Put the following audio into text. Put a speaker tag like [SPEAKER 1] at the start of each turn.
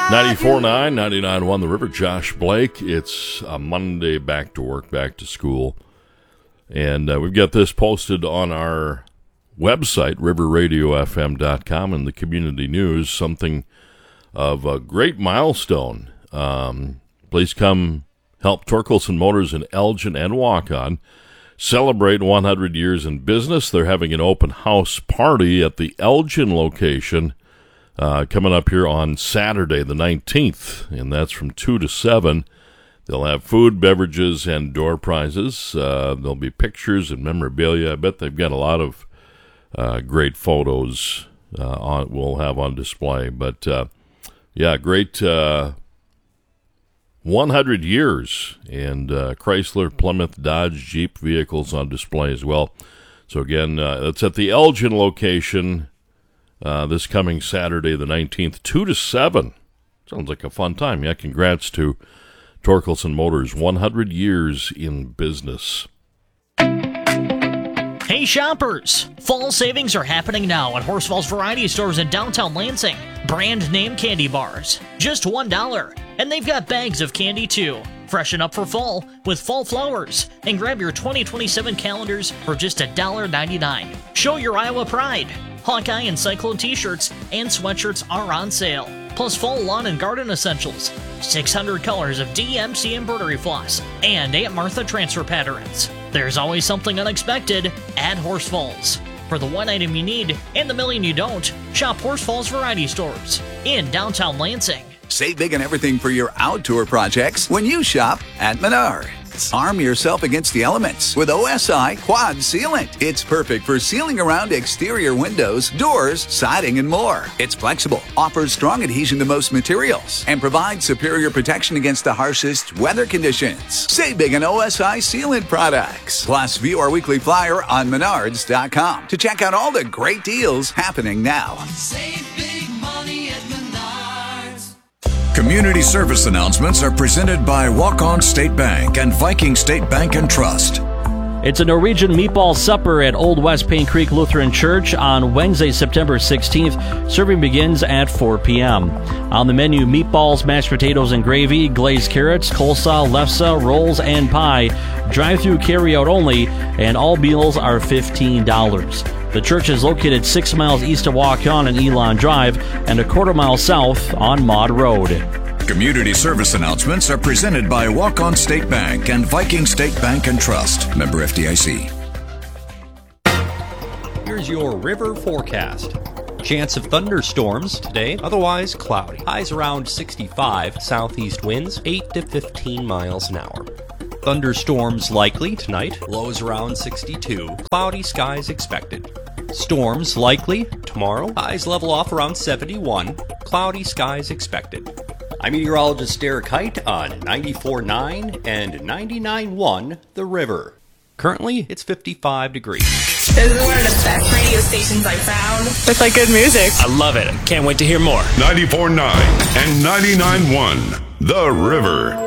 [SPEAKER 1] 94.9, 99.1 The River. Josh Blake. It's a Monday, back to work, back to school. And we've got this posted on our website, riverradiofm.com, in the community news, something of a great milestone. Please come help Torkelson Motors in Elgin and Waukon celebrate 100 years in business. They're having an open house party at the Elgin location coming up here on Saturday the 19th, and that's from 2 to 7. They'll have food, beverages, and door prizes. There'll be pictures and memorabilia. I bet they've got a lot of great photos we'll have on display. But, great 100 years, and Chrysler, Plymouth, Dodge, Jeep vehicles on display as well. So, again, it's at the Elgin location this coming Saturday, the 19th, 2 to 7. Sounds like a fun time. Yeah, congrats to Torkelson Motors, 100 years in business.
[SPEAKER 2] Hey shoppers! Fall savings are happening now at Horsfall's Variety Stores in downtown Lansing. Brand name candy bars, just $1. And they've got bags of candy too. Freshen up for fall with fall flowers and grab your 2027 calendars for just $1.99. Show your Iowa pride. Hawkeye and Cyclone t-shirts and sweatshirts are on sale. Plus fall lawn and garden essentials, 600 colors of DMC embroidery floss, and Aunt Martha transfer patterns. There's always something unexpected at Horsfalls. For the one item you need and the million you don't, shop Horsfalls Variety Stores in downtown Lansing.
[SPEAKER 3] Save big on everything for your outdoor projects when you shop at Menards. Arm yourself against the elements with OSI Quad Sealant. It's perfect for sealing around exterior windows, doors, siding, and more. It's flexible, offers strong adhesion to most materials, and provides superior protection against the harshest weather conditions. Save big on OSI Sealant products. Plus, view our weekly flyer on Menards.com to check out all the great deals happening now.
[SPEAKER 4] Save big money at Menards.
[SPEAKER 5] Community service announcements are presented by Waukon State Bank and Viking State Bank and Trust.
[SPEAKER 6] It's a Norwegian meatball supper at Old West Paint Creek Lutheran Church on Wednesday, September 16th. Serving begins at 4 p.m. On the menu, meatballs, mashed potatoes and gravy, glazed carrots, coleslaw, lefse, rolls, and pie. Drive-through carry-out only, and all meals are $15. The church is located 6 miles east of Waukon and Elon Drive and a quarter mile south on Maud Road.
[SPEAKER 5] Community service announcements are presented by Waukon State Bank and Viking State Bank and Trust. Member FDIC.
[SPEAKER 7] Here's your river forecast. Chance of thunderstorms today, otherwise cloudy. Highs around 65, southeast winds 8 to 15 miles an hour. Thunderstorms likely tonight, lows around 62, cloudy skies expected. Storms likely tomorrow, highs level off around 71, cloudy skies expected. I'm meteorologist Derek Height on 94.9 and 99.1 The River. Currently, it's 55 degrees.
[SPEAKER 8] This is one of the best radio stations I found. With good music.
[SPEAKER 9] I love it. Can't wait to hear more.
[SPEAKER 10] 94.9 and 99.1 The River.